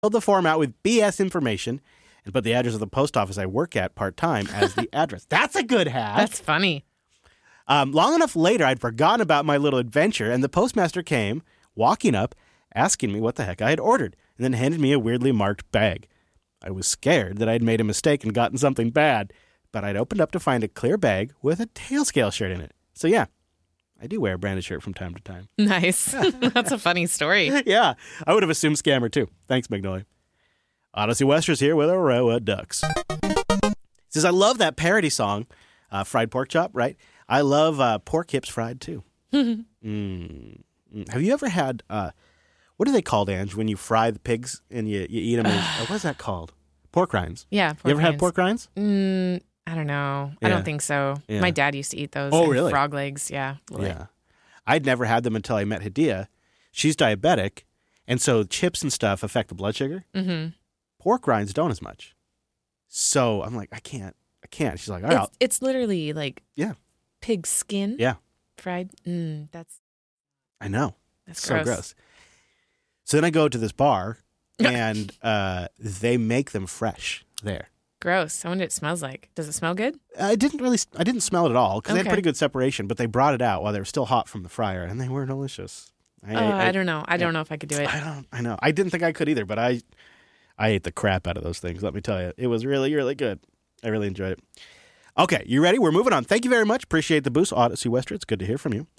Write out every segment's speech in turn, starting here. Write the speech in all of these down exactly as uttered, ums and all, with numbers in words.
filled the form out with B S information and put the address of the post office I work at part-time as the address. That's a good hack. That's funny. Um, long enough later, I'd forgotten about my little adventure, and the postmaster came, walking up, asking me what the heck I had ordered, and then handed me a weirdly marked bag. I was scared that I'd made a mistake and gotten something bad, but I'd opened up to find a clear bag with a Tailscale shirt in it. So yeah, I do wear a branded shirt from time to time. Nice. That's a funny story. Yeah, I would have assumed scammer too. Thanks, Magnolia. Odyssey Wester's here with a row of ducks. He says, I love that parody song, uh, Fried Pork Chop, right? I love uh, pork hips fried too. mm. Mm. Have you ever had, uh, what are they called, Ange, when you fry the pigs and you, you eat them? As, uh, what is that called? Pork rinds. Yeah, pork You ever rinds. had pork rinds? Mm, I don't know. Yeah. I don't think so. Yeah. My dad used to eat those. Oh, and really? Frog legs, yeah. Yeah. I'd never had them until I met Hadia. She's diabetic, and so chips and stuff affect the blood sugar. Mm-hmm. Pork rinds don't as much. So I'm like, I can't. I can't. She's like, all right. It's, it's literally like Yeah. pig skin. Yeah. Fried. Mm, that's I know. that's so gross. gross. So then I go to this bar, and uh, they make them fresh there. Gross. I wonder what it smells like. Does it smell good? I didn't really, I didn't smell it at all because they had Okay. pretty good separation. But they brought it out while they were still hot from the fryer, and they were delicious. I, Oh, I, I don't know. I don't know if I could do it. I don't. I know. I didn't think I could either, but I, I ate the crap out of those things. Let me tell you, it was really, really good. I really enjoyed it. Okay, you ready? We're moving on. Thank you very much. Appreciate the boost, Odyssey Wester. It's good to hear from you.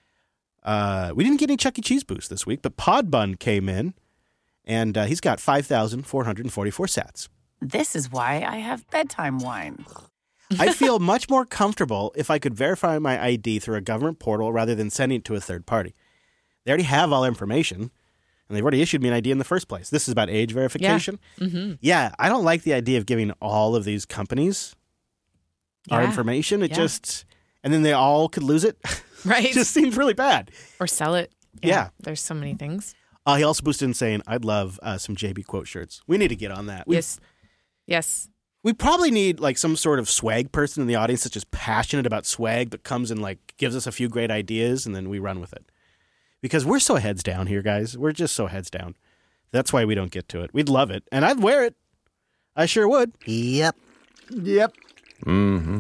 Uh, we didn't get any Chuck E. Cheese boost this week, but Podbun came in, and uh, he's got five thousand four hundred forty-four sats. This is why I have bedtime wine. I'd feel much more comfortable if I could verify my I D through a government portal rather than sending it to a third party. They already have all information, and they've already issued me an I D in the first place. This is about age verification. Yeah. Mm-hmm. Yeah, I don't like the idea of giving all of these companies our Yeah. information. It Yeah. just, and then they all could lose it. Right. It just seems really bad. Or sell it. Yeah. There's so many things. Uh, he also boosted in saying, I'd love uh, some J B quote shirts. We need to get on that. We, Yes. Yes. We probably need like some sort of swag person in the audience that's just passionate about swag that comes and like gives us a few great ideas and then we run with it. Because we're so heads down here, guys. We're just so heads down. That's why we don't get to it. We'd love it. And I'd wear it. I sure would. Yep. Yep. Mm-hmm.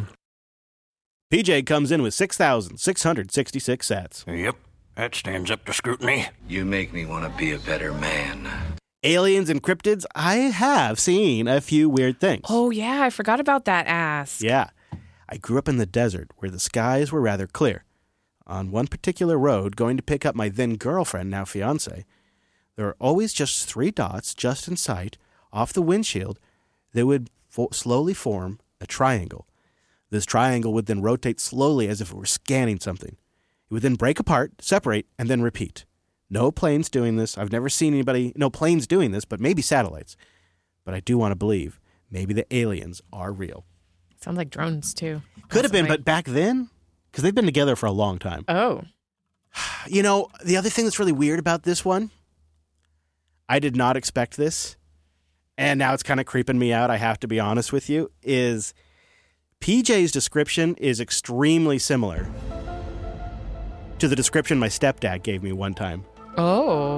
P J comes in with six thousand six hundred sixty-six sats. Yep, that stands up to scrutiny. You make me want to be a better man. Aliens and cryptids, I have seen a few weird things. Oh, yeah. I forgot about that ass. Yeah. I grew up in the desert where the skies were rather clear. On one particular road, going to pick up my then girlfriend, now fiance, there were always just three dots just in sight off the windshield that would fo- slowly form a triangle. This triangle would then rotate slowly as if it were scanning something. It would then break apart, separate, and then repeat. No planes doing this. I've never seen anybody, no planes doing this, but maybe satellites. But I do want to believe maybe the aliens are real. Sounds like drones, too. Could have been, Possibly. but back then, because they've been together for a long time. Oh. You know, the other thing that's really weird about this one, I did not expect this, and now it's kind of creeping me out, I have to be honest with you, is P J's description is extremely similar to the description my stepdad gave me one time. Oh.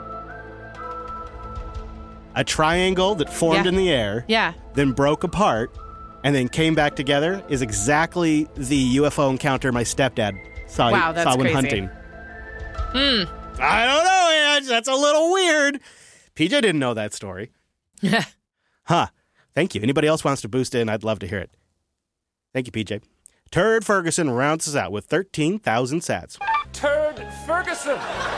A triangle that formed Yeah. in the air, Yeah. then broke apart, and then came back together is exactly the U F O encounter my stepdad saw, Wow, that's saw when crazy. hunting. Hmm. I don't know, Ange. That's a little weird. P J didn't know that story. Huh. Thank you. Anybody else wants to boost in, I'd love to hear it. Thank you, P J. Turd Ferguson rounds us out with thirteen thousand sats. Turd Ferguson.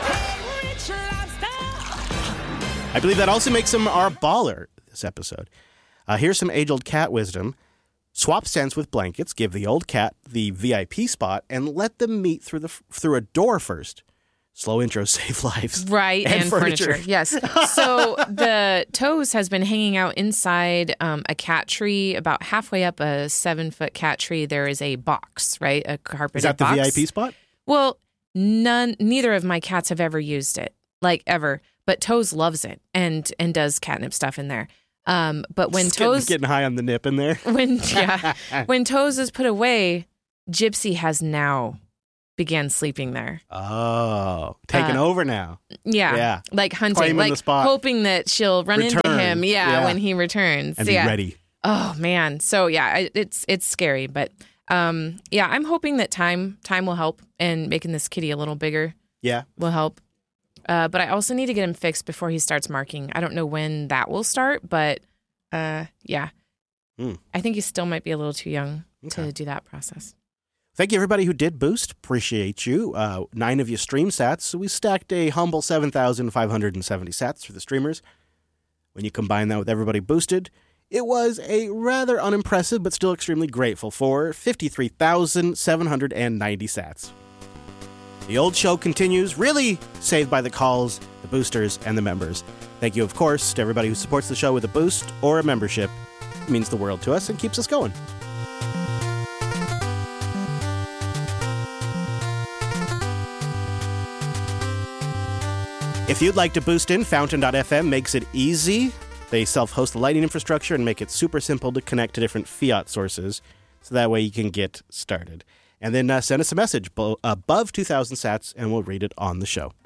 I believe that also makes him our baller this episode. Uh, here's some age-old cat wisdom. Swap scents with blankets, give the old cat the V I P spot, and let them meet through the through a door first. Slow intros save lives. Right, and, And furniture. furniture. Yes. So the Toes has been hanging out inside um, a cat tree. About halfway up a seven-foot cat tree, there is a box, right? A carpeted Is that the box. V I P spot? Well, none. Neither of my cats have ever used it, like ever. But Toes loves it and and does catnip stuff in there. Um, but when Just getting, Toes getting high on the nip in there. when yeah when Toes is put away, Gypsy has now began sleeping there. Oh, taking Uh, over now. Yeah. Yeah. Like hunting, Claiming like the spot. hoping that she'll run into Return. him. Yeah, Yeah. when he returns. And yeah. be ready. Oh man. So yeah, I- it's it's scary, but um, yeah, I'm hoping that time time will help and making this kitty a little bigger Yeah. will help. Uh, but I also need to get him fixed before he starts marking. I don't know when that will start, but uh, yeah, Hmm. I think he still might be a little too young Okay. to do that process. Thank you, everybody who did boost. Appreciate you. Uh, nine of you stream sats, so we stacked a humble seven thousand five hundred seventy sats for the streamers. When you combine that with everybody boosted, it was a rather unimpressive but still extremely grateful for fifty-three thousand seven hundred ninety sats. The old show continues, really saved by the calls, the boosters, and the members. Thank you, of course, to everybody who supports the show with a boost or a membership. It means the world to us and keeps us going. If you'd like to boost in, Fountain dot f m makes it easy. They self-host the Lightning infrastructure and make it super simple to connect to different fiat sources, so that way you can get started. And then uh, send us a message bo- above two thousand sats, and we'll read it on the show.